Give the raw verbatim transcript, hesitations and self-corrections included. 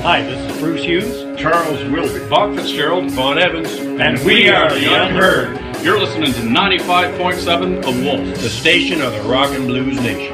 Hi, this is Bruce Hughes, Charles Wilby, Bob Fitzgerald, Vaughn Evans, and we are the Unheard. You're listening to ninety-five point seven The Wolf, The station of the rock and blues nation.